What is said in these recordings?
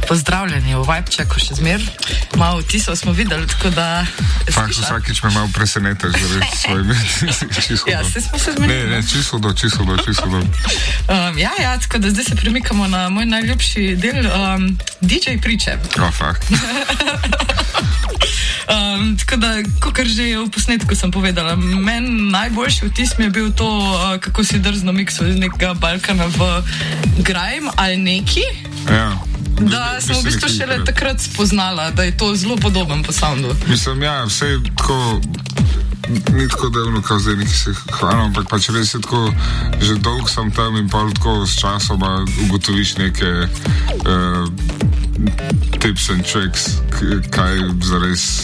Pozdravljeni v Vibečeku še zmer. Malo tisov smo videli, tako da... Fakt, vsakič me malo presenetaš, da reč svojimi čisto. Ja, se smo se zmenili. Ne, čisto do. Ja, tako da zdaj se premikamo na moj najljubši del, DJ priče. Fakt. Tako da, kakor že v posnetku sem povedala, meni najboljši vtis mi je bil to, kako si drzno miksal iz nekega Balkana v grime ali neki. Ja. Da sem v bistvu šele takrat spoznala, da je to zelo podoben po soundu. Mislim, ja, vse tako, ni tako delno, kao zdaj neki se hvalim, ampak pač res je tako, že dolg sem tam in pol tako s časoma ugotoviš neke tips and tricks, kaj zares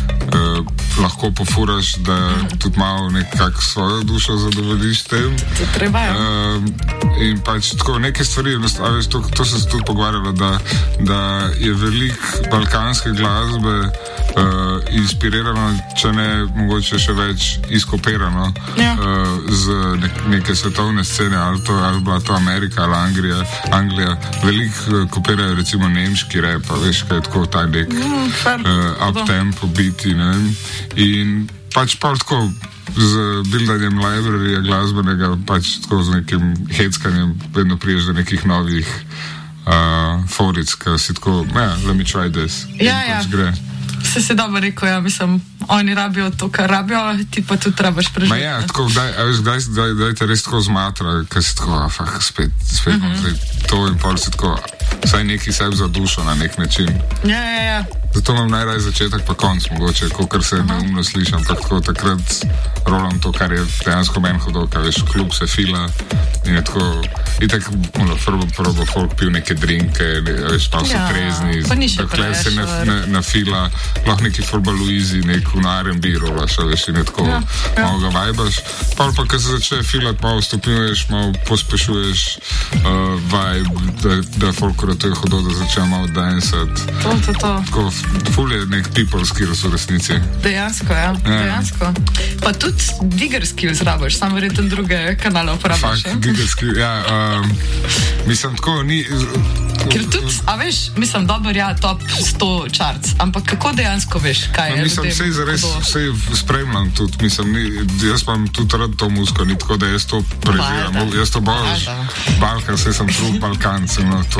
lahko pofuraš, da tudi malo nekako svojo dušo zadovoljiš tem. To treba, ja. In pač tako neke stvari, to se tudi pogovarjalo, da je veliko balkanske glasbe inspirirano, če ne mogoče še več izkopirano z neke svetovne scene, ali bila to Amerika ali Anglija. Veliko kopirajo recimo nemški rap, veš, kaj je tako ta nek up-tempo biti, ne vem. In pač pa tako z buildanjem libraryja glasbenega, pač tako z nekim heckanjem vedno priješ do nekih novih foric, ki si tako, let me try this. Ja. Pač gre. Se dobro rekel, ja, mislim, oni rabijo to, kar rabijo, ti pa tudi trebaš preživeti. Ma ja, tako, daj te res tako zmatra, ker si tako, spet to in pol si tako, vsaj neki sebi za dušo na nek način. Ja. Zato imam najraj začetek pa konc, mogoče, kakor se neumno slišam, tako takrat rolam to, kar je dejansko meni hodil, kaj veš, klub se fila in je tako, itak, prvo folk pil neke drinke, veš, pa so trezni, takle se na fila, lahko neki Luizi, nek v R&B rolaš, veš, in je tako, malo ga vajbaš, pa ko se začne filat, malo stopnjuješ, malo pospešuješ vibe, da folk ratuje hodil, da začne malo dansat. To. Tako, ful je nek people skills v resnici. Dejansko, ja. Dejansko. Pa tudi digger skills rabaš, samo verjetno druge kanale uporabaš. Fakt, digger skills, ja. Mislim, tako ni... Ker tudi, a veš, mislim, dober, ja, top 100 charts, ampak kako dejansko veš, kaj je mislim, sej zares, sej spremljam tudi, mislim, jaz imam tudi rad to muziko, ni tako, da jaz to preživam, jaz to boš Balkan, sej sem true Balkanc,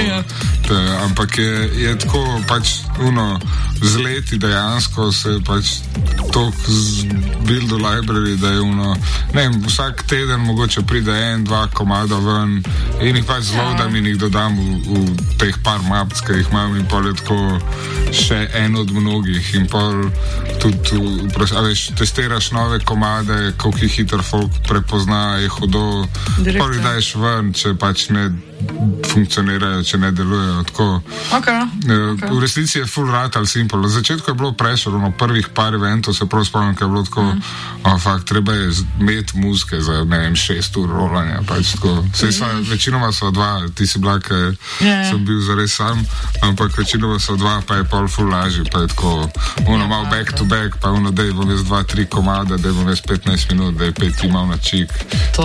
ampak je tako, pač, z leti dejansko se pač toliko zbildo library, da je ne vem, vsak teden mogoče pride 1-2 komada ven in jih pač zloadam in jih dodam v teh par mapc, ki jih imam in pol je tako še en od mnogih in pol tudi, veš, testiraš nove komade, koliko jih hitro folk prepozna, je hudo, pol jih daješ ven, če pač ne funkcionirajo, če ne delujejo, tako. Okay. V resnici je full ratal simple. Na začetku je bilo pressure, prvih par eventov se prav spomnim, ko je bilo tako, treba je imeti muzike za, ne vem, 6 ur rolanja, pač tako. Večinoma so 2, ti si bila, ker sem bil zares sam, ampak večinoma so 2, pa je pol full lažji, pa je tako, malo back to back, pa da je bom jaz 2-3 komada, da je bom jaz 15 minut, da je 5 imal na čik.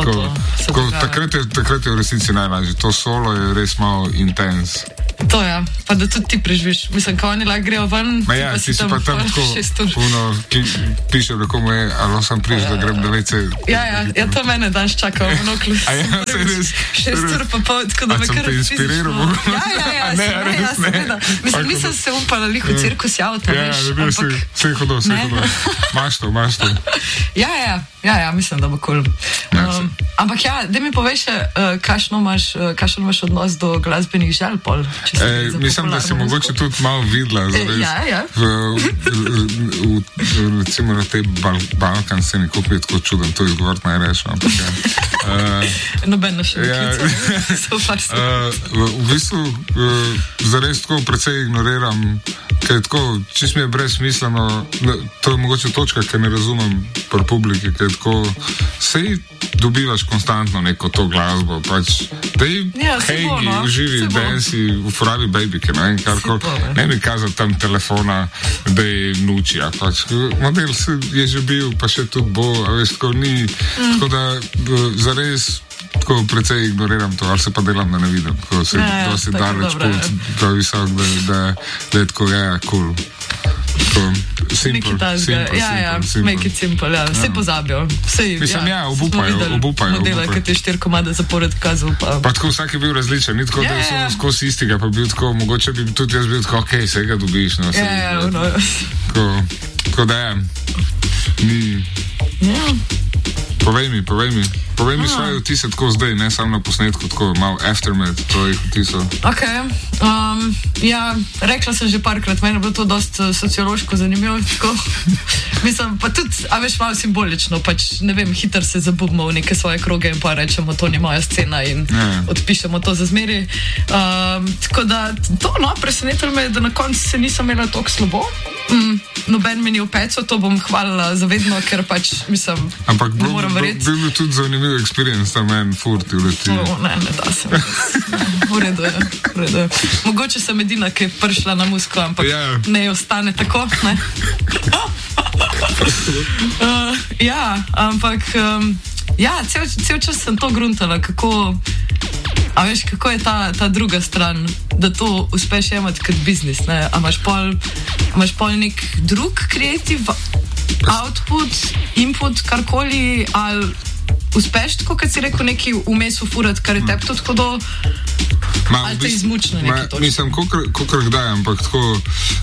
Takrat je v resnici najlažji. To solo je res malo intens. To ja, pa da tudi ti preživiš. Mislim, ko oni lahko grejo ven, ja, ti si pa tam tako piše, da komu je, ali sam priš, da grem da vece. Ja, to mene danes čaka v monoklu. A ja, se res. 6 ur pa pol, tako da me kar inspiriral. Ja, seveda. Mislim, nisem se upala lih v cirkus javiti, veš. Ja, vse je hodil. Maš to. Ja, mislim, da bo cool. Ampak ja, da mi poveš, kakšno imaš odnos do glasbenih želj pol? Mislim, da si mogoče tudi malo videla, recimo na tej Balkan sceni, koliko je tako čuden, to izgovor naj rešil, ampak Nobeno še v bistvu zares tako precej ignoriram, ker je tako, čist mi je brezsmisleno, to je mogoče točka, ker ne razumem pri publiki, ker je tako, sej dobivaš konstantno neko to glasbo, pač, dej, uživi, dansi, uporabi babyke, ne mi kazati tam telefona, da je nučija, pač, model je že bil, pa še tudi bo, a veš, tako ni, tako da zares tako precej ignoriram to, ali se pa delam, da ne vidim, ko se dosti daleč put, to visok, da je tako, cool. Simple, make it simple, vse pozabijo. Mislim, obupajo. Modela, ki te 4 komade zapored kazal. Pa tako vsak je bil različen, ni tako, da so skozi istega, pa bil tako, mogoče bi tudi jaz bil tako, okej, se ga dobiš, no. Tako da je. Povej mi svoje vtise tako zdaj, ne samo na posnetku, tako malo aftermath tvojih vtisov. Ok, rekla sem že parkrat, meni je bilo to dosti sociološko zanimivo, tako. Mislim, pa tudi, a veš, malo simbolično, pač, ne vem, hitro se zabubimo v neke svoje kroge in pa rečemo, to ni moja scena in odpišemo to za zmeri. Tako da, presenetilo me je, da na koncu se nisem imela toliko slabo. Noben mi ni opeco, to bom hvalila zavedno, ker pač, mislim, ampak moram verjeti. Ampak bil tudi zanimiv experience, tam en furt uleti. Ne da se. V redu je. Mogoče sem edina, ki je prišla na muziko, ampak ne ostane tako, ne? Ampak cel čas sem to gruntala, kako je ta druga stran, da to uspeš jemati kot biznis, ne? A imaš pol nek drug creative output, input, karkoli, ali uspeš tako, kad si rekel, neki vmes ufurat, kar je tebi tudi hodo, ali te izmučno neki točki? Mislim, kolikor kdaj, ampak tako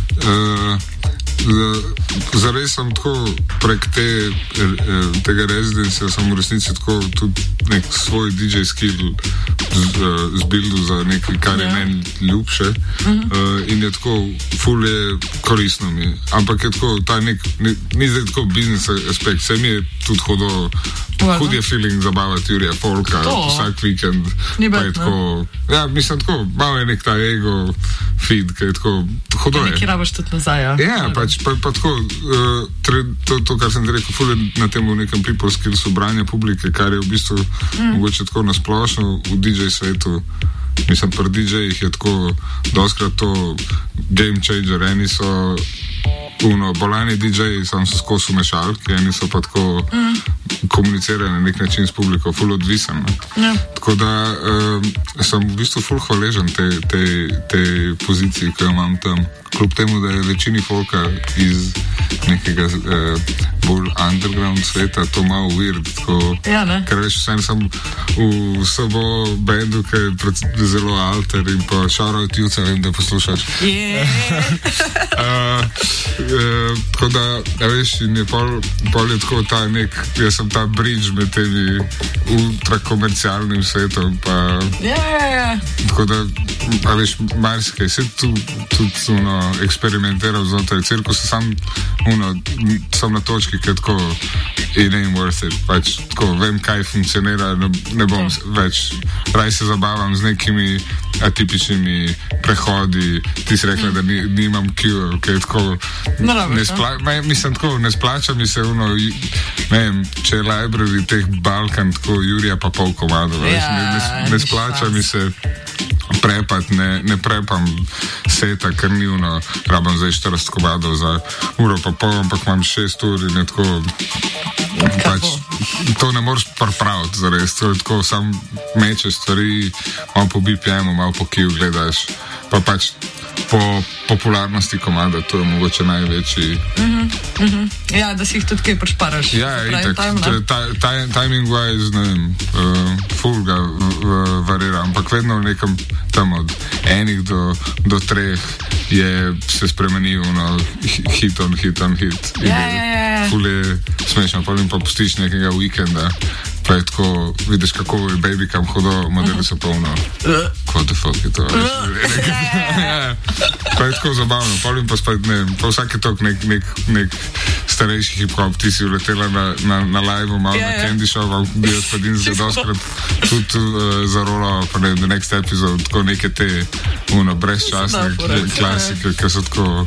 zares sem tako prek tega rezidencija sem v resnici tako tudi nek svoj DJ skill zbildu za nekaj, kar je meni ljubše in je tako ful je koristno mi, ampak je tako ta ni zdaj tako biznis aspekt, se mi je tudi hodo hud je feeling zabavati Jurija Folka vsak vikend, pa je tako mislim tako, malo je nek ta ego feed, ki je tako hodo je. Nekaj rabaš tudi nazaj, pa tako, to, kar sem ti rekel, ful je na tem v nekem people skillsu branja publike, kar je v bistvu mogoče tako nasplošno v DJ svetu. Mislim, pri DJ-jih je tako doskrat to game changer, eni so bolani DJ-ji, sam so skozi umešalki, eni so pa tako komunicirali na nek način s publiko, ful odvisen. Tako da sem v bistvu ful hvaležen tej poziciji, ki jo imam tam. Kljub temu, da je večini folka iz nekega bolj underground sveta, to malo weird, tako, ker veš, vsem sem v sabo bandu, ki je zelo alter in pa shoutout Juca, vem, da poslušaš. Tako da, veš, in je pol je tako ta jaz sem ta bridge med temi ultrakomercialnim svetom, pa tako da, veš, marsikaj, se tudi eksperimentiral znotraj cirkusa, sam na točki, ki je tako it ain't worth it, pač tako vem, kaj funkcionira, ne bom več, raj se zabavam z nekimi atipičnimi prehodi, ti si rekla, da nimam cue, ki je tako mislim tako, ne splača mi se ne vem, če je library teh Balkan, tako Jurija pa pol komadov, ne splača mi se prepat, ne prepam seta, ker ni rabam zdaj 40 komadov za uro pa pol, ampak imam 6 ur in je tako pač, to ne moreš pripraviti zares, to je tako, sam mečeš stvari, malo po BPM-u, malo po Q gledaš, pa pač po popularnosti komada, to je mogoče največji. Da si jih tudi kaj prišparaš. Timing wise, ne vem, full ga varira, ampak vedno v nekem tam od enih do 3 je se spremenil hit on hit. Full je smešno, pa pustiš nekega vikenda, pa je tako, vidiš kako je baby kam hodo, modeli so polno. What the fuck je to? Pa je tako zabavno, polim pa spet, ne vem, pa vsak je tok nek starejši hip-hop, ti si uletela na live-u, malo na Candy Show, bi odpadin za doskrat tudi zarolal, pa ne, the next episode, tako neke te brezčasne klasike, ki so tako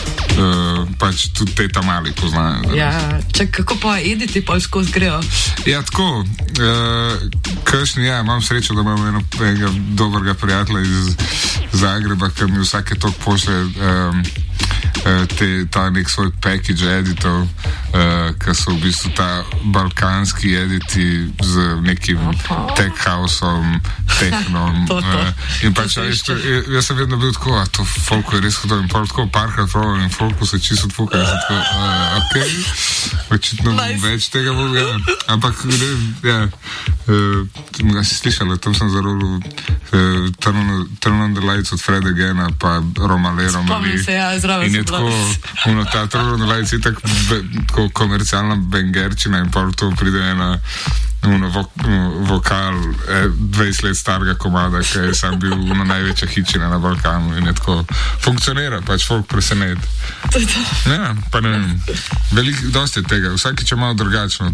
pač tudi te tamali poznajo. Kako pa editi pa skozi grejo? Tako, kakšni, imam srečo, da imam enega dobrega prijatelja iz Zagreba, ki mi vsake tok pošle ta nek svoj package editov, ki so v bistvu ta balkanski editi z nekim tech houseom, technom. In pač, jaz sem vedno bil tako, to folko je res hodil in pol tako parkrat prav in folko se čisto odfuka. Jaz sem tako, okej, očitno več tega bo, ja. Ampak, ja, si slišala, tam sem zarolil Turn on the Lights od Fred Againa, pa Romale. Spomnim se, ja, zraven in je tako, ta Turn on the Lights je tako komercialna bengerčina in pol to pride ena vokal 20 let starega komada, ki je sam bil največja hičina na Balkanu in je tako funkcionira, pač folk presenet. Ja, pa ne vem, dosti je tega, vsakič je malo drugačno,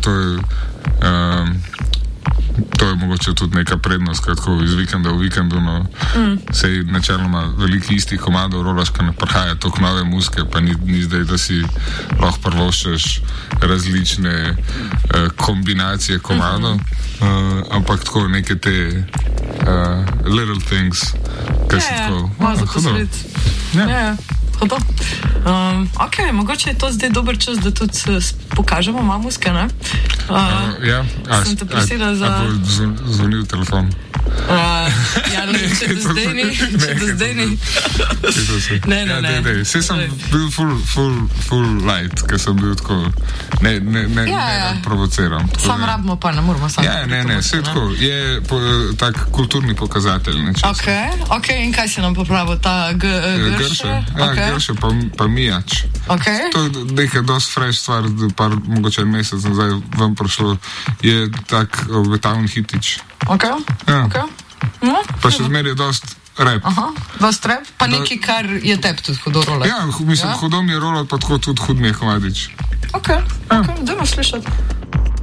to je mogoče tudi neka prednost, kratko iz vikenda v vikendu, no, sej načeloma veliki istih komadov rolaš, ka ne prihaja toliko nove muzike, pa ni zdaj, da si lahko prvoščeš različne kombinacije komadov, ampak tako neke te little things, kaj si tako. Malo zaposlit. Ja. Ok, mogoče je to zdaj dober čas, da tudi pokažemo mamuske, ne? Ja, sem te prosila za... A bo zvonil telefon? Ja, ne, če do zdaj ni. Ne. Sej sem bil full light, ker sem bil tako, ne provociram. Sam rabimo pa, ne moramo sam. Ja, ne, sej tako, je tak kulturni pokazatelj. Ok, in kaj si nam popravil, ta Grše? Ja, Grše pa Mijač. To je nekaj dosti fresh stvar, par mogoče mesec nazaj vam prišlo, je tak obetaven hitič. Ok. Pa še zmer je dost rap. Dost rap? Pa nekaj, kar je tep tudi hudo rolat. Ja, mislim, hudo mi je rolat, pa tako tudi hud mi je komadič. Ok, dajmo slišati.